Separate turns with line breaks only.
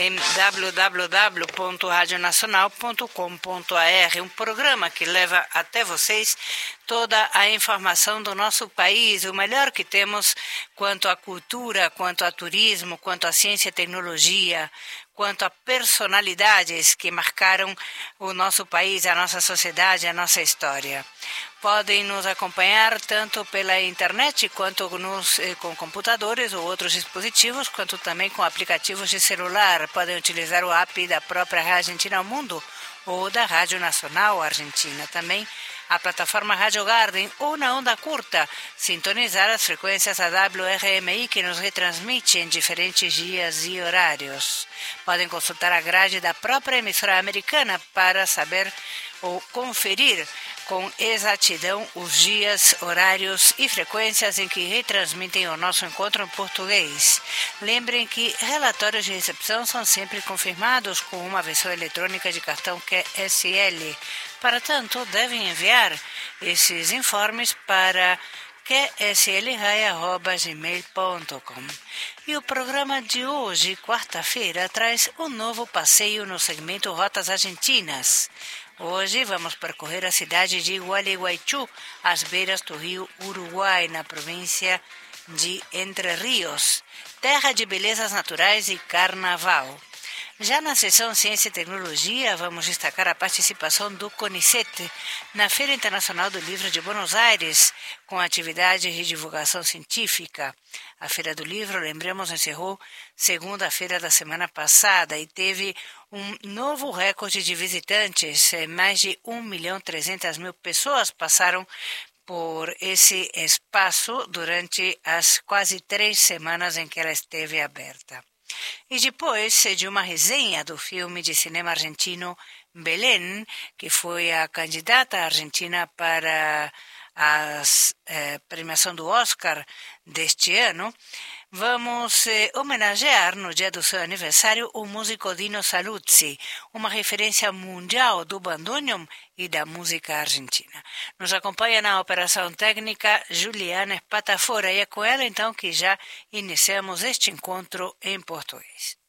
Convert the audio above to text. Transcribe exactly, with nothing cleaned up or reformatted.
em w w w ponto radio nacional ponto com ponto a r, um programa que leva até vocês toda a informação do nosso país, o melhor que temos quanto à cultura, quanto a turismo, quanto à ciência e tecnologia, quanto a personalidades que marcaram o nosso país, a nossa sociedade, a nossa história. Podem nos acompanhar tanto pela internet, quanto nos, com computadores ou outros dispositivos, quanto também com aplicativos de celular. Podem utilizar o app da própria Rádio Argentina ao Mundo ou da Rádio Nacional Argentina. Também a plataforma Rádio Garden ou na onda curta, sintonizar as frequências da W R M I que nos retransmite em diferentes dias e horários. Podem consultar a grade da própria emissora americana para saber ou conferir com exatidão os dias, horários e frequências em que retransmitem o nosso encontro em português. Lembrem que relatórios de recepção são sempre confirmados com uma versão eletrônica de cartão Q S L. Para tanto, devem enviar esses informes para q s l rai arroba gmail ponto com. E o programa de hoje, quarta-feira, traz um novo passeio no segmento Rotas Argentinas. Hoje vamos percorrer a cidade de Gualeguaychú, às beiras do rio Uruguai, na província de Entre Rios, terra de belezas naturais e carnaval. Já na seção Ciência e Tecnologia, vamos destacar a participação do CONICET na Feira Internacional do Livro de Buenos Aires, com atividades de divulgação científica. A Feira do Livro, lembramos, encerrou segunda-feira da semana passada e teve um novo recorde de visitantes. Mais de um milhão e trezentas mil pessoas passaram por esse espaço durante as quase três semanas em que ela esteve aberta. E depois de uma resenha do filme de cinema argentino Belén, que foi a candidata argentina para a eh, premiação do Oscar deste ano, vamos eh, homenagear no dia do seu aniversário o músico Dino Saluzzi, uma referência mundial do bandoneon e da música argentina. Nos acompanha na operação técnica Juliana Espatafora e é com ela então que já iniciamos este encontro em português.